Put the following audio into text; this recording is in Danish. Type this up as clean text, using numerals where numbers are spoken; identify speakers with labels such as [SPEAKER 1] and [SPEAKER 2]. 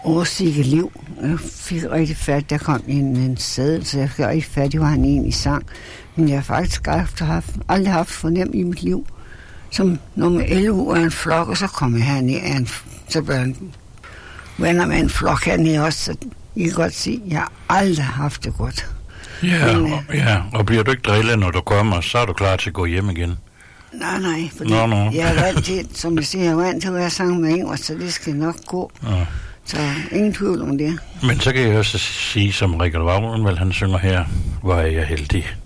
[SPEAKER 1] årsikke liv. Jeg fik rigtig fat, der kom en sædel, så jeg fik rigtig fat, det var han egentlig sang. Men jeg har faktisk aldrig haft fornemt i mit liv, som nummer 11 af en flok, og så kom jeg herned, så blev han venner med en flok hernede også, så I kan godt se, jeg har aldrig haft det godt.
[SPEAKER 2] Ja, men, og bliver du ikke drillet, når du kommer, så er du klar til at gå hjem igen?
[SPEAKER 1] Nej, fordi jeg er vant til, som jeg siger, jeg er vant til at være sammen med Ingrid, så det skal nok gå. Ja. Så ingen tvivl om det.
[SPEAKER 2] Men så kan jeg også sige, som Richard Wagner, han synger her, hvor er jeg heldig.